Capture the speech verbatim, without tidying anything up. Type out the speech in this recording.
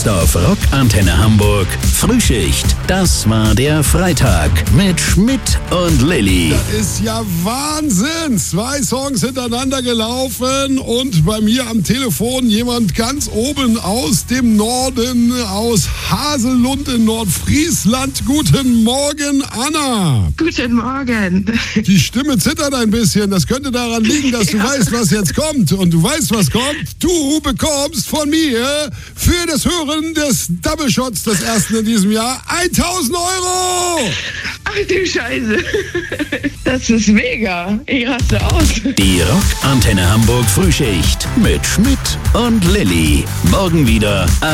Jetzt auf Rock Antenne Hamburg Frühschicht. Das war der Freitag mit Schmidt und Lilly. Das ist ja Wahnsinn. Zwei Songs hintereinander gelaufen und bei mir am Telefon jemand ganz oben aus dem Norden, aus Haselund in Nordfriesland. Guten Morgen, Anna. Guten Morgen. Die Stimme zittert ein bisschen. Das könnte daran liegen, dass du ja. weißt, was jetzt kommt. Und du weißt, was kommt. Du bekommst von mir für das Hören des Double Shots, des ersten in diesem Jahr, tausend Euro. Ach du Scheiße. Das ist mega. Ich raste aus. Die Rock Antenne Hamburg Frühschicht mit Schmidt und Lilly. Morgen wieder ab